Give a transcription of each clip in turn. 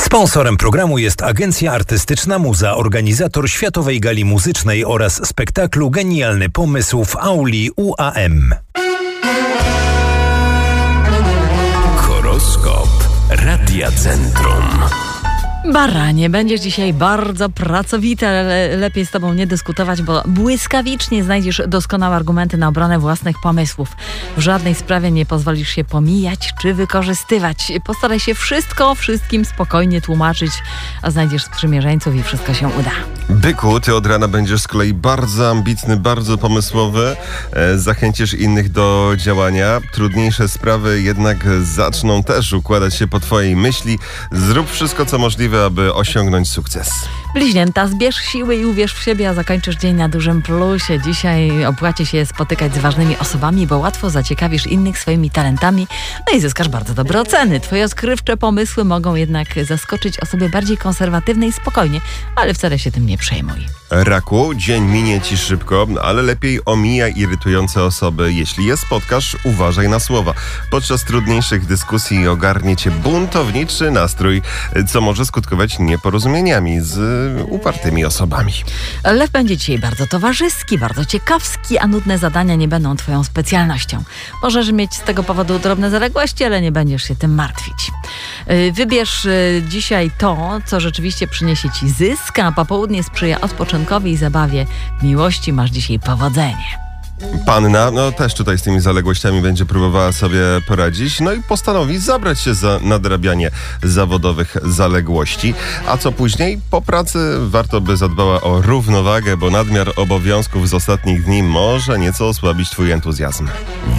Sponsorem programu jest Agencja Artystyczna Muza, organizator Światowej Gali Muzycznej oraz spektaklu Genialny Pomysł w auli UAM. Horoskop Radia Centrum. Baranie, będziesz dzisiaj bardzo pracowity, ale lepiej z tobą nie dyskutować, bo błyskawicznie znajdziesz doskonałe argumenty na obronę własnych pomysłów. W żadnej sprawie nie pozwolisz się pomijać czy wykorzystywać. Postaraj się wszystkim spokojnie tłumaczyć, a znajdziesz sprzymierzeńców i wszystko się uda. Byku, ty od rana będziesz z kolei bardzo ambitny, bardzo pomysłowy. Zachęcisz innych do działania. Trudniejsze sprawy jednak zaczną też układać się po twojej myśli. Zrób wszystko, co możliwe, aby osiągnąć sukces. Bliźnięta, zbierz siły i uwierz w siebie, a zakończysz dzień na dużym plusie. Dzisiaj opłaci się spotykać z ważnymi osobami, bo łatwo zaciekawisz innych swoimi talentami, no i zyskasz bardzo dobre oceny. Twoje odkrywcze pomysły mogą jednak zaskoczyć osoby bardziej konserwatywne i spokojnie, ale wcale się tym nie przejmuj. Raku, dzień minie ci szybko, ale lepiej omijaj irytujące osoby. Jeśli je spotkasz, uważaj na słowa. Podczas trudniejszych dyskusji ogarnie cię buntowniczy nastrój, co może skutkować nieporozumieniami z upartymi osobami. Lew będzie dzisiaj bardzo towarzyski, bardzo ciekawski, a nudne zadania nie będą twoją specjalnością. Możesz mieć z tego powodu drobne zaległości, ale nie będziesz się tym martwić. Wybierz dzisiaj to, co rzeczywiście przyniesie ci zysk, a popołudnie sprzyja odpoczynkowi i zabawie. W miłości masz dzisiaj powodzenie. Panna, też tutaj z tymi zaległościami będzie próbowała sobie poradzić, i postanowi zabrać się za nadrabianie zawodowych zaległości. A co później? Po pracy warto by zadbała o równowagę, bo nadmiar obowiązków z ostatnich dni może nieco osłabić twój entuzjazm.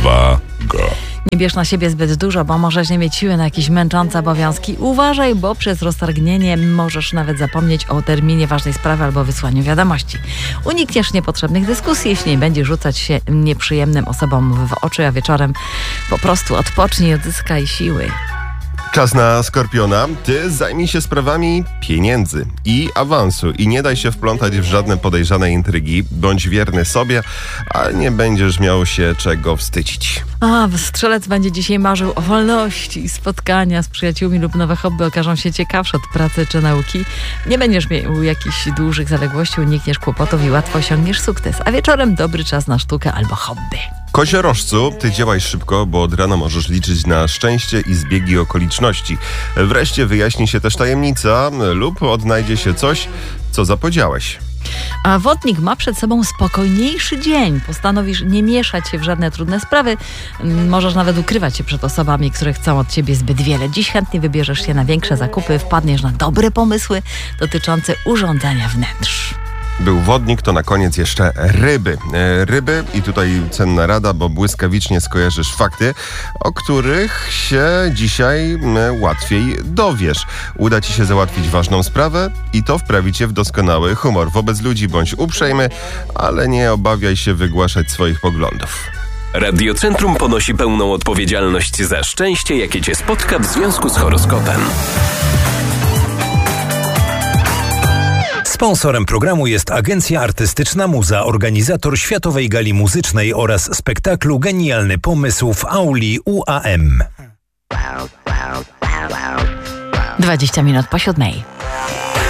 Waga. Nie bierz na siebie zbyt dużo, bo możesz nie mieć siły na jakieś męczące obowiązki. Uważaj, bo przez roztargnienie możesz nawet zapomnieć o terminie ważnej sprawy albo wysłaniu wiadomości. Unikniesz niepotrzebnych dyskusji, jeśli nie będziesz rzucać się nieprzyjemnym osobom w oczy, a wieczorem po prostu odpocznij i odzyskaj siły. Czas na Skorpiona. Ty zajmij się sprawami pieniędzy i awansu i nie daj się wplątać w żadne podejrzane intrygi. Bądź wierny sobie, a nie będziesz miał się czego wstydzić. Strzelec będzie dzisiaj marzył o wolności. Spotkania z przyjaciółmi lub nowe hobby okażą się ciekawsze od pracy czy nauki. Nie będziesz miał jakichś dużych zaległości, unikniesz kłopotów i łatwo osiągniesz sukces. A wieczorem dobry czas na sztukę albo hobby. Koziorożcu, ty działaj szybko, bo od rana możesz liczyć na szczęście i zbiegi okoliczności. Wreszcie wyjaśni się też tajemnica lub odnajdzie się coś, co zapowiedziałeś. A wodnik ma przed sobą spokojniejszy dzień. Postanowisz nie mieszać się w żadne trudne sprawy. Możesz nawet ukrywać się przed osobami, które chcą od ciebie zbyt wiele. Dziś chętnie wybierzesz się na większe zakupy, wpadniesz na dobre pomysły dotyczące urządzania wnętrz. Był wodnik, to na koniec jeszcze ryby. Ryby i tutaj cenna rada, bo błyskawicznie skojarzysz fakty, o których się dzisiaj łatwiej dowiesz. Uda ci się załatwić ważną sprawę i to wprawi cię w doskonały humor. Wobec ludzi bądź uprzejmy, ale nie obawiaj się wygłaszać swoich poglądów. Radio Centrum ponosi pełną odpowiedzialność za szczęście, jakie cię spotka w związku z horoskopem. Sponsorem programu jest Agencja Artystyczna Muza, organizator Światowej Gali Muzycznej oraz spektaklu Genialny Pomysł w auli UAM. 20 minut po 7:00.